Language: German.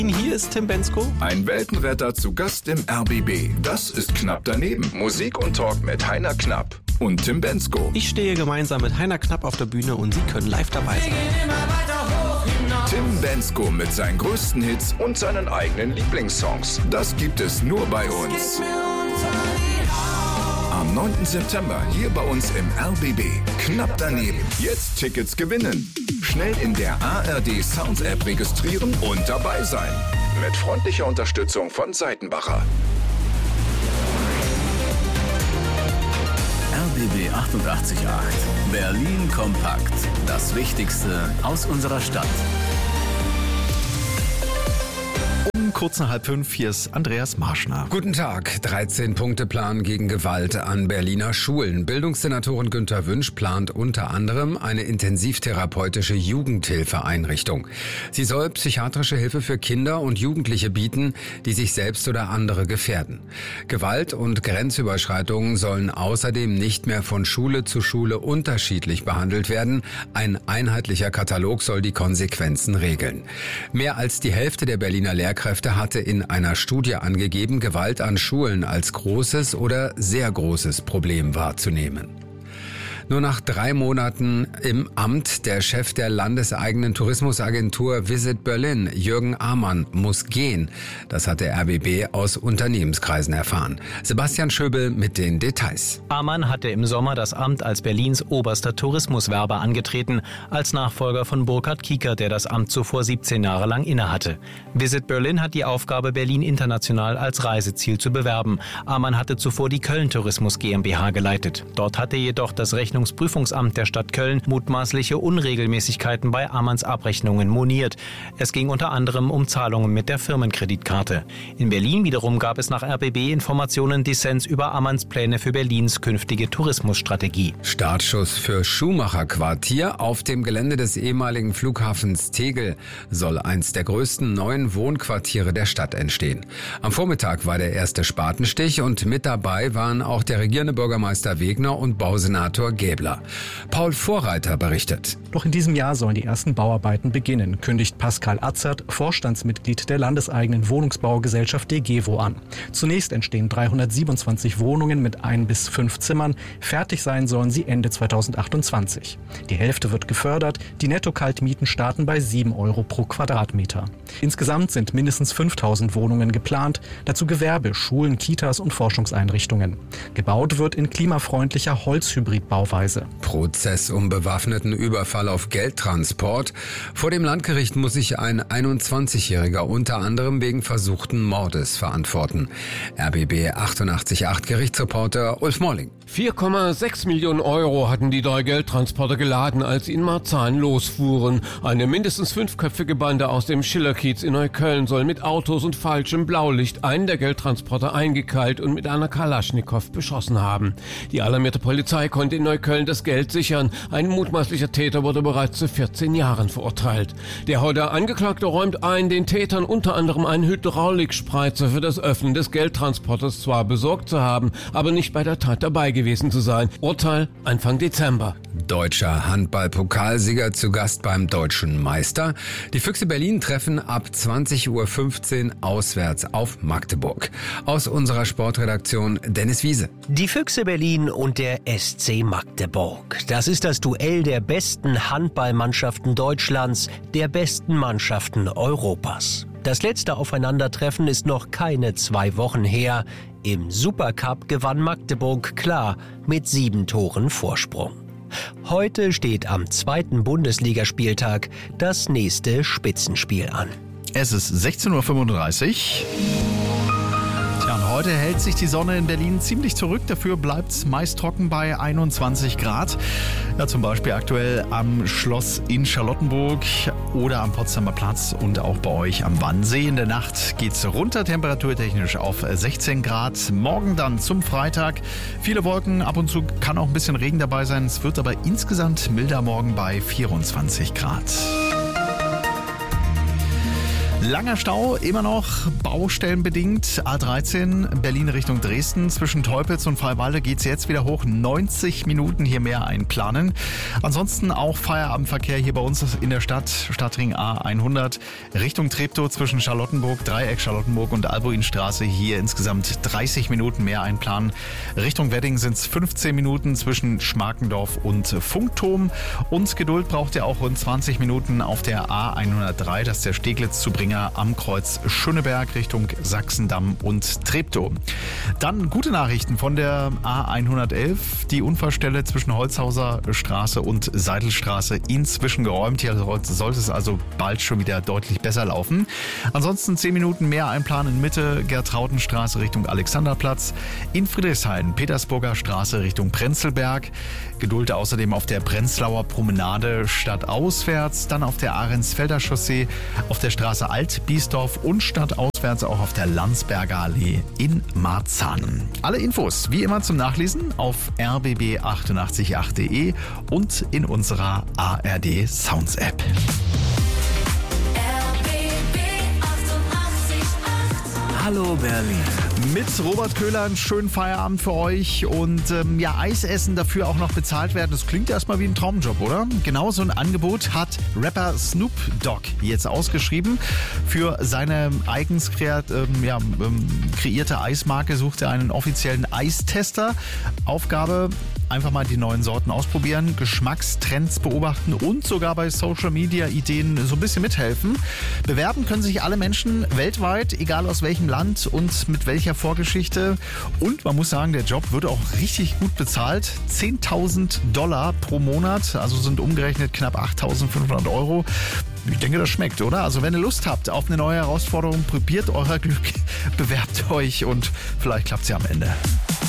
Hier ist Tim Bendzko. Ein Weltenretter zu Gast im RBB. Das ist Knapp daneben. Musik und Talk mit Heiner Knapp und Tim Bendzko. Ich stehe gemeinsam mit Heiner Knapp auf der Bühne und Sie können live dabei sein. Tim Bendzko mit seinen größten Hits und seinen eigenen Lieblingssongs. Das gibt es nur bei uns. Am 9. September hier bei uns im RBB. Knapp daneben. Jetzt Tickets gewinnen. Schnell in der ARD Sounds App registrieren und dabei sein. Mit freundlicher Unterstützung von Seitenbacher. RBB 88.8. Berlin kompakt. Das Wichtigste aus unserer Stadt. Kurz nach 4:30, hier ist Andreas Marschner. Guten Tag. 13-Punkte-Plan gegen Gewalt an Berliner Schulen. Bildungssenatorin Günther Wünsch plant unter anderem eine intensivtherapeutische Jugendhilfeeinrichtung. Sie soll psychiatrische Hilfe für Kinder und Jugendliche bieten, die sich selbst oder andere gefährden. Gewalt und Grenzüberschreitungen sollen außerdem nicht mehr von Schule zu Schule unterschiedlich behandelt werden. Ein einheitlicher Katalog soll die Konsequenzen regeln. Mehr als die Hälfte der Berliner Lehrkräfte hatte in einer Studie angegeben, Gewalt an Schulen als großes oder sehr großes Problem wahrzunehmen. Nur nach 3 Monaten im Amt der Chef der landeseigenen Tourismusagentur Visit Berlin, Jürgen Amann, muss gehen. Das hat der RBB aus Unternehmenskreisen erfahren. Sebastian Schöbel mit den Details. Amann hatte im Sommer das Amt als Berlins oberster Tourismuswerber angetreten, als Nachfolger von Burkhard Kiekert, der das Amt zuvor 17 Jahre lang innehatte. Visit Berlin hat die Aufgabe, Berlin international als Reiseziel zu bewerben. Amann hatte zuvor die Köln Tourismus GmbH geleitet. Dort hatte jedoch das Rechnungsprüfungsamt der Stadt Köln mutmaßliche Unregelmäßigkeiten bei Amanns Abrechnungen moniert. Es ging unter anderem um Zahlungen mit der Firmenkreditkarte. In Berlin wiederum gab es nach RBB-Informationen Dissens über Amanns Pläne für Berlins künftige Tourismusstrategie. Startschuss für Schumacher-Quartier. Auf dem Gelände des ehemaligen Flughafens Tegel soll eins der größten neuen Wohnquartiere der Stadt entstehen. Am Vormittag war der erste Spatenstich und mit dabei waren auch der regierende Bürgermeister Wegner und Bausenator Gäbler. Paul Vorreiter berichtet. Noch in diesem Jahr sollen die ersten Bauarbeiten beginnen, kündigt Pascal Atzert, Vorstandsmitglied der landeseigenen Wohnungsbaugesellschaft DEGEWO an. Zunächst entstehen 327 Wohnungen mit 1 bis 5 Zimmern. Fertig sein sollen sie Ende 2028. Die Hälfte wird gefördert. Die Netto-Kaltmieten starten bei 7 Euro pro Quadratmeter. Insgesamt sind mindestens 5000 Wohnungen geplant. Dazu Gewerbe, Schulen, Kitas und Forschungseinrichtungen. Gebaut wird in klimafreundlicher Holzhybridbauweise. Prozess um bewaffneten Überfall auf Geldtransport. Vor dem Landgericht muss sich ein 21-Jähriger unter anderem wegen versuchten Mordes verantworten. RBB 88.8 Gerichtsreporter Ulf Morling. 4,6 Millionen Euro hatten die 3 Geldtransporter geladen, als sie in Marzahn losfuhren. Eine mindestens 5-köpfige Bande aus dem Schillerkiez in Neukölln soll mit Autos und falschem Blaulicht einen der Geldtransporter eingekeilt und mit einer Kalaschnikow beschossen haben. Die alarmierte Polizei konnte in Neukölln das Geld sichern. Ein mutmaßlicher Täter wurde bereits zu 14 Jahren verurteilt. Der heute Angeklagte räumt ein, den Tätern unter anderem einen Hydraulikspreizer für das Öffnen des Geldtransporters zwar besorgt zu haben, aber nicht bei der Tat dabei gewesen zu sein. Urteil Anfang Dezember. Deutscher Handball-Pokalsieger zu Gast beim Deutschen Meister. Die Füchse Berlin treffen ab 20:15 Uhr auswärts auf Magdeburg. Aus unserer Sportredaktion Dennis Wiese. Die Füchse Berlin und der SC Magdeburg. Das ist das Duell der besten Handballmannschaften Deutschlands, der besten Mannschaften Europas. Das letzte Aufeinandertreffen ist noch keine 2 Wochen her. Im Supercup gewann Magdeburg klar mit 7 Toren Vorsprung. Heute steht am 2. Bundesligaspieltag das nächste Spitzenspiel an. Es ist 16:35 Uhr. Tja, und heute hält sich die Sonne in Berlin ziemlich zurück. Dafür bleibt es meist trocken bei 21 Grad. Ja, zum Beispiel aktuell am Schloss in Charlottenburg oder am Potsdamer Platz und auch bei euch am Wannsee. In der Nacht geht es runter, temperaturtechnisch auf 16 Grad. Morgen dann zum Freitag. Viele Wolken, ab und zu kann auch ein bisschen Regen dabei sein. Es wird aber insgesamt milder morgen bei 24 Grad. Langer Stau, immer noch baustellenbedingt. A13 Berlin Richtung Dresden. Zwischen Teupitz und Freiwalde geht es jetzt wieder hoch. 90 Minuten hier mehr einplanen. Ansonsten auch Feierabendverkehr hier bei uns in der Stadt. Stadtring A100 Richtung Treptow zwischen Charlottenburg, Dreieck Charlottenburg und Albuinstraße. Hier insgesamt 30 Minuten mehr einplanen. Richtung Wedding sind es 15 Minuten zwischen Schmarkendorf und Funkturm. Und Geduld braucht ihr auch rund 20 Minuten auf der A103. Das ist der Steglitz-Zubringer am Kreuz Schöneberg Richtung Sachsendamm und Treptow. Dann gute Nachrichten von der A111. Die Unfallstelle zwischen Holzhauser Straße und Seidelstraße inzwischen geräumt. Hier sollte es also bald schon wieder deutlich besser laufen. Ansonsten 10 Minuten mehr einplanen in Mitte, Gertraudenstraße Richtung Alexanderplatz. In Friedrichshain, Petersburger Straße Richtung Prenzlberg. Geduld außerdem auf der Prenzlauer Promenade stadtauswärts. Dann auf der Ahrensfelder Chaussee, auf der Straße Alt-Biesdorf und stadtauswärts auch auf der Landsberger Allee in Marzahn. Alle Infos wie immer zum Nachlesen auf rbb888.de und in unserer ARD Sounds App. Hallo Berlin. Mit Robert Köhler einen schönen Feierabend für euch und Eis essen dafür auch noch bezahlt werden. Das klingt erstmal wie ein Traumjob, oder? Genau so ein Angebot hat Rapper Snoop Dogg jetzt ausgeschrieben. Für seine eigens kreierte Eismarke sucht er einen offiziellen Eistester. Aufgabe: einfach mal die neuen Sorten ausprobieren, Geschmackstrends beobachten und sogar bei Social Media Ideen so ein bisschen mithelfen. Bewerben können sich alle Menschen weltweit, egal aus welchem Land und mit welcher Vorgeschichte. Und man muss sagen, der Job wird auch richtig gut bezahlt. $10.000 pro Monat, also sind umgerechnet knapp 8.500 Euro. Ich denke, das schmeckt, oder? Also wenn ihr Lust habt auf eine neue Herausforderung, probiert euer Glück, bewerbt euch und vielleicht klappt es ja am Ende.